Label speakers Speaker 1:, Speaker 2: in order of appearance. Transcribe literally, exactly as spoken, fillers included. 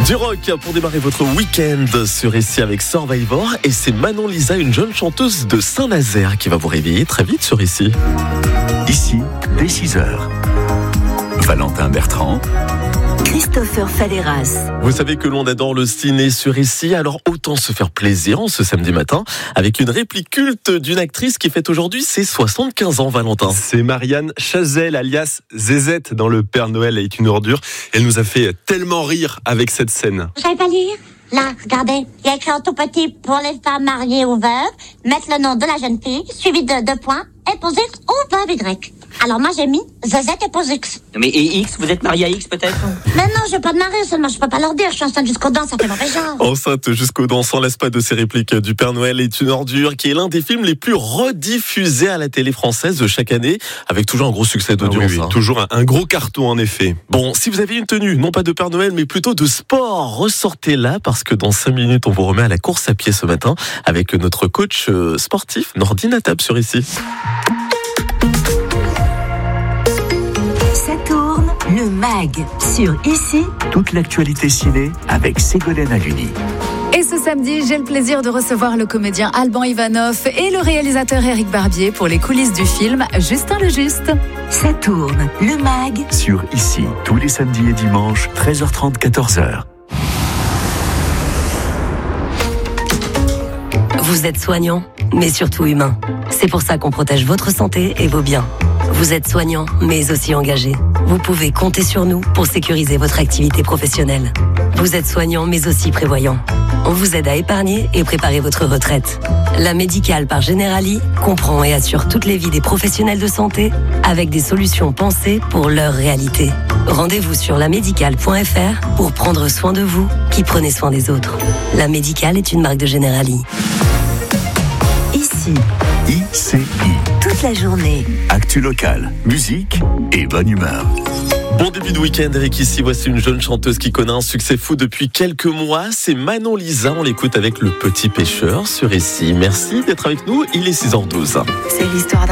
Speaker 1: Du rock pour démarrer votre week-end sur Ici avec Survivor. Et c'est Manon Lisa, une jeune chanteuse de Saint-Nazaire, qui va vous réveiller très vite sur Ici.
Speaker 2: Ici, dès six heures. Valentin Bertrand.
Speaker 3: Christopher Falleras.
Speaker 1: Vous savez que l'on adore le ciné sur Ici, alors autant se faire plaisir en ce samedi matin avec une réplique culte d'une actrice qui fête aujourd'hui ses soixante-quinze ans, Valentin.
Speaker 4: C'est Marianne Chazelle, alias Zézette dans Le Père Noël est une ordure. Elle nous a fait tellement rire avec cette scène.
Speaker 5: Vous savez pas lire ? Là, regardez, il y a écrit en tout petit pour les femmes mariées ou veuves, mettre le nom de la jeune fille, suivi de deux points, et pose X ou veuve Y. Alors moi j'ai mis Zézette et pose X.
Speaker 6: Mais et X, vous êtes marié à X peut-être ?
Speaker 5: Mais non, je veux pas de mari, seulement je peux pas leur dire, je suis enceinte jusqu'aux dents, ça fait mauvais genre.
Speaker 1: Enceinte jusqu'aux dents, sans laisse pas de ces répliques du Père Noël est une ordure, qui est l'un des films les plus rediffusés à la télé française chaque année, avec toujours un gros succès d'audience.
Speaker 4: Ah oui, oui,
Speaker 1: hein.
Speaker 4: Toujours un, un gros carton en effet.
Speaker 1: Bon, si vous avez une tenue, non pas de Père Noël, mais plutôt de sport, ressortez-la, parce que dans cinq minutes, on vous remet à la course à pied ce matin, avec notre coach sportif, Nordine Atab sur Ici.
Speaker 3: Ça tourne, le mag sur Ici.
Speaker 2: Toute l'actualité ciné avec Ségolène Haluni.
Speaker 7: Et ce samedi, j'ai le plaisir de recevoir le comédien Alban Ivanov et le réalisateur Éric Barbier pour les coulisses du film Justin le Juste.
Speaker 3: Ça tourne, le mag
Speaker 2: Sur Ici, tous les samedis et dimanches, treize heures trente, quatorze heures.
Speaker 8: Vous êtes soignant, mais surtout humain. C'est pour ça qu'on protège votre santé et vos biens. Vous êtes soignant, mais aussi engagé. Vous pouvez compter sur nous pour sécuriser votre activité professionnelle. Vous êtes soignant, mais aussi prévoyant. On vous aide à épargner et préparer votre retraite. La Médicale par Generali comprend et assure toutes les vies des professionnels de santé avec des solutions pensées pour leur réalité. Rendez-vous sur la médicale point f r pour prendre soin de vous qui prenez soin des autres. La Médicale est une marque de Generali.
Speaker 3: Ici,
Speaker 2: I C I.
Speaker 3: toute la journée.
Speaker 2: Actu locale, musique et bonne humeur.
Speaker 1: Bon début de week-end avec Ici, voici une jeune chanteuse qui connaît un succès fou depuis quelques mois, c'est Manon Lisa, on l'écoute avec Le Petit Pêcheur sur Ici. Merci d'être avec nous, il est six heures douze.
Speaker 7: C'est l'histoire